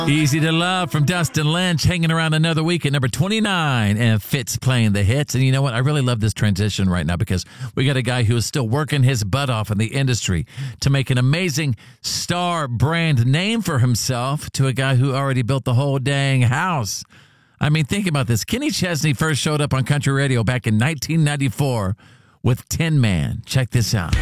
Easy to Love from Dustin Lynch, hanging around another week at number 29, and Fitz playing the hits. And you know what? I really love this transition right now because we got a guy who is still working his butt off in the industry to make an amazing star brand name for himself to a guy who already built the whole dang house. I mean, think about this. Kenny Chesney first showed up on country radio back in 1994 with Tin Man. Check this out.